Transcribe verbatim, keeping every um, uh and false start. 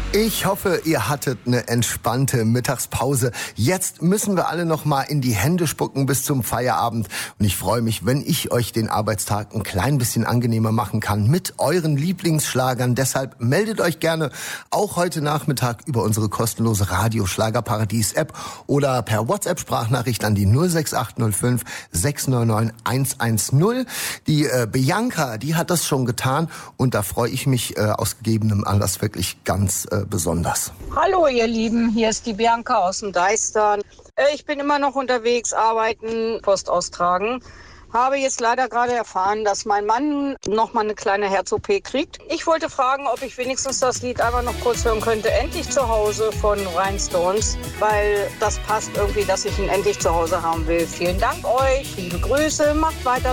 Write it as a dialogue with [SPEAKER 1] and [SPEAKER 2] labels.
[SPEAKER 1] Ich hoffe, ihr hattet eine entspannte Mittagspause. Jetzt müssen wir alle noch mal in die Hände spucken bis zum Feierabend. Und ich freue mich, wenn ich euch den Arbeitstag ein klein bisschen angenehmer machen kann mit euren Lieblingsschlagern. Deshalb meldet euch gerne auch heute Nachmittag über unsere kostenlose Radio-Schlagerparadies-App oder per WhatsApp-Sprachnachricht an die null sechs acht null fünf sechs neun neun eins eins null. Die äh, Bianca, die hat das schon getan und da freue ich mich äh, aus gegebenem Anlass wirklich ganz äh, besonders.
[SPEAKER 2] Hallo ihr Lieben, hier ist die Bianca aus dem Deistern. Ich bin immer noch unterwegs, arbeiten, Post austragen. Habe jetzt leider gerade erfahren, dass mein Mann noch mal eine kleine Herz-O P kriegt. Ich wollte fragen, ob ich wenigstens das Lied einfach noch kurz hören könnte. Endlich zu Hause von Rhinestones, weil das passt irgendwie, dass ich ihn endlich zu Hause haben will. Vielen Dank euch, liebe Grüße, macht weiter.